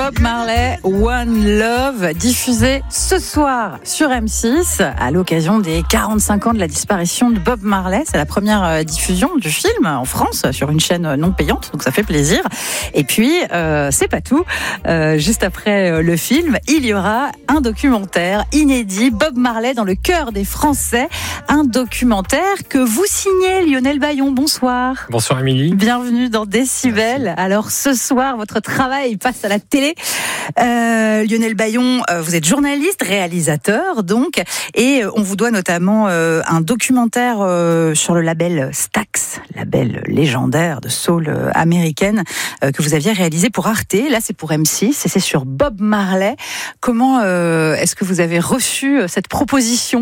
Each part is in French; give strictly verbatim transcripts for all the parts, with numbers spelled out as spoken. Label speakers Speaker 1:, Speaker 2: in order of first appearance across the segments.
Speaker 1: Bob Marley, One Love, diffusé ce soir sur M six à l'occasion des quarante-cinq ans de la disparition de Bob Marley. C'est la première diffusion du film en France sur une chaîne non payante, donc ça fait plaisir. Et puis, euh, c'est pas tout. Euh, juste après le film, il y aura un documentaire inédit, Bob Marley dans le cœur des Français. Un documentaire que vous signez, Lionel Bayon. Bonsoir.
Speaker 2: Bonsoir Émilie.
Speaker 1: Bienvenue dans Décibel. Merci. Alors ce soir, votre travail passe à la télé. Euh, Lionel Bayon, euh, vous êtes journaliste, réalisateur donc, et on vous doit notamment euh, un documentaire euh, sur le label Stax, label légendaire de soul euh, américaine, euh, que vous aviez réalisé pour Arte. Là, c'est pour M six et c'est sur Bob Marley. Comment euh, est-ce que vous avez reçu cette proposition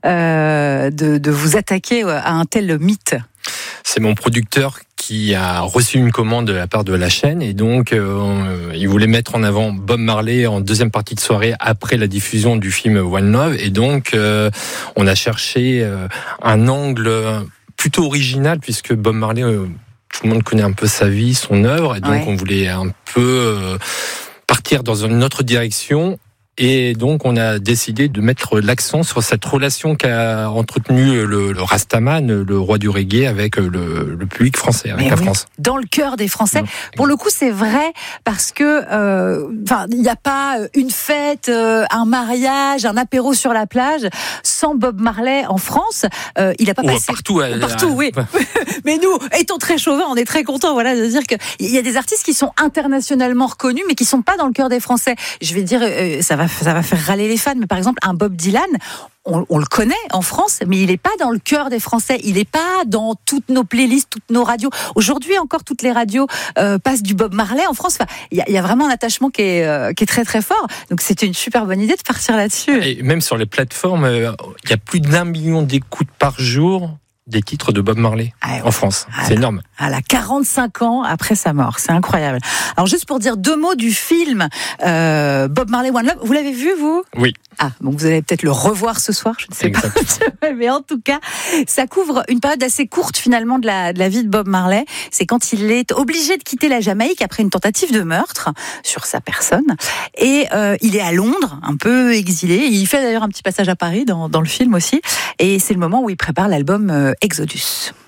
Speaker 1: euh, de, de vous attaquer à un tel mythe ?
Speaker 2: C'est mon producteur qui a reçu une commande de la part de la chaîne et donc euh, il voulait mettre en avant Bob Marley en deuxième partie de soirée après la diffusion du film One Love, et donc euh, on a cherché euh, un angle plutôt original puisque Bob Marley, euh, tout le monde connaît un peu sa vie, son œuvre, et donc ouais. on voulait un peu euh, partir dans une autre direction. Et donc, on a décidé de mettre l'accent sur cette relation qu'a entretenue le, le Rastaman, le roi du reggae, avec le, le public français, avec Mais la oui, France.
Speaker 1: Dans le cœur des Français. Mmh. Pour le coup, c'est vrai, parce que, enfin, euh, il n'y a pas une fête, euh, un mariage, un apéro sur la plage sans Bob Marley en France. Euh, il n'a pas
Speaker 2: Ou
Speaker 1: passé
Speaker 2: partout, à,
Speaker 1: partout, à... oui. Mais nous, étant très chauvins, on est très contents, voilà, de dire que il y a des artistes qui sont internationalement reconnus, mais qui sont pas dans le cœur des Français. Je vais dire, euh, ça va. Ça va faire râler les fans, mais par exemple, un Bob Dylan, on, on le connaît en France, mais il n'est pas dans le cœur des Français. Il n'est pas dans toutes nos playlists, toutes nos radios. Aujourd'hui, encore, toutes les radios euh, passent du Bob Marley en France. Enfin, il y, y a vraiment un attachement qui est, euh, qui est très, très fort. Donc, c'était une super bonne idée de partir là-dessus.
Speaker 2: Et même sur les plateformes, il euh, y a plus d'un million d'écoutes par jour des titres de Bob Marley ah ouais. en France. Ah c'est là, énorme.
Speaker 1: À la quarante-cinq ans après sa mort. C'est incroyable. Alors, juste pour dire deux mots du film euh, Bob Marley One Love. Vous l'avez vu, vous ?
Speaker 2: Oui.
Speaker 1: Ah, donc vous allez peut-être le revoir ce soir, je ne sais Exactement. pas. Mais en tout cas, ça couvre une période assez courte finalement de la, de la vie de Bob Marley. C'est quand il est obligé de quitter la Jamaïque après une tentative de meurtre sur sa personne. Et euh, il est à Londres, un peu exilé. Il fait d'ailleurs un petit passage à Paris dans, dans le film aussi. Et c'est le moment où il prépare l'album euh, Exodus.